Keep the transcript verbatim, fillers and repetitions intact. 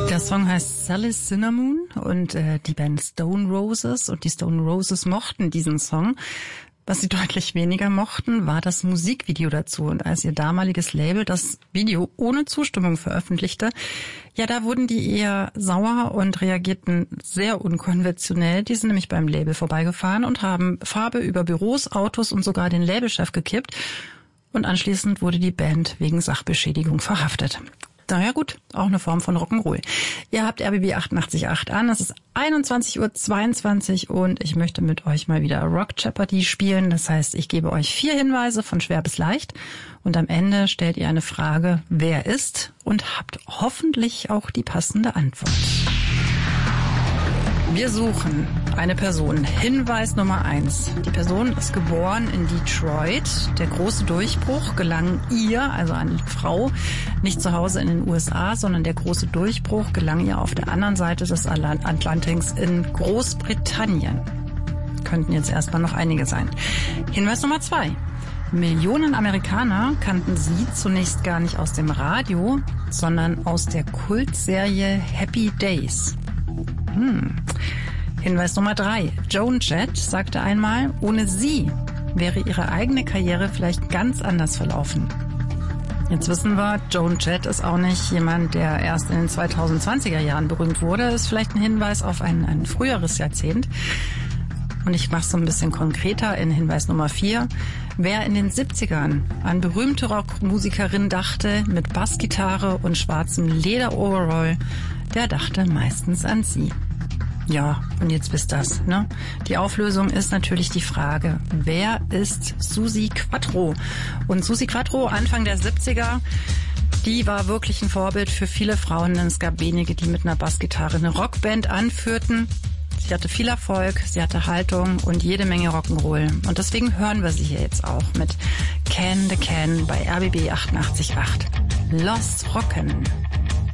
Der Song heißt Sally Cinnamon und äh, die Band Stone Roses und die Stone Roses mochten diesen Song. Was sie deutlich weniger mochten, war das Musikvideo dazu. Und als ihr damaliges Label das Video ohne Zustimmung veröffentlichte, ja, da wurden die eher sauer und reagierten sehr unkonventionell. Die sind nämlich beim Label vorbeigefahren und haben Farbe über Büros, Autos und sogar den Labelchef gekippt. Und anschließend wurde die Band wegen Sachbeschädigung verhaftet. Naja gut, auch eine Form von Rock'n'Roll. Ihr habt R B B achtundachtzig Komma acht an, es ist einundzwanzig Uhr zweiundzwanzig und ich möchte mit euch mal wieder Rock Jeopardy spielen. Das heißt, ich gebe euch vier Hinweise von schwer bis leicht und am Ende stellt ihr eine Frage, wer ist, und habt hoffentlich auch die passende Antwort. Wir suchen eine Person. Hinweis Nummer eins. Die Person ist geboren in Detroit. Der große Durchbruch gelang ihr, also eine Frau, nicht zu Hause in den U S A, sondern der große Durchbruch gelang ihr auf der anderen Seite des Atlantiks in Großbritannien. Könnten jetzt erstmal noch einige sein. Hinweis Nummer zwei. Millionen Amerikaner kannten sie zunächst gar nicht aus dem Radio, sondern aus der Kultserie Happy Days. Hm. Hinweis Nummer drei. Joan Jett sagte einmal, ohne sie wäre ihre eigene Karriere vielleicht ganz anders verlaufen. Jetzt wissen wir, Joan Jett ist auch nicht jemand, der erst in den zweitausendzwanziger Jahren berühmt wurde. Das ist vielleicht ein Hinweis auf ein, ein früheres Jahrzehnt. Und ich mache es so ein bisschen konkreter in Hinweis Nummer vier. Wer in den siebzigern an berühmte Rockmusikerin dachte mit Bassgitarre und schwarzem Lederoverall, der dachte meistens an sie. Ja, und jetzt wisst das, ne? Die Auflösung ist natürlich die Frage, wer ist Suzi Quatro? Und Suzi Quatro, Anfang der siebziger, die war wirklich ein Vorbild für viele Frauen, denn es gab wenige, die mit einer Bassgitarre eine Rockband anführten. Sie hatte viel Erfolg, sie hatte Haltung und jede Menge Rock'n'Roll. Und deswegen hören wir sie hier jetzt auch mit Can the Can bei R B B achtundachtzig Komma acht. Los Rocken.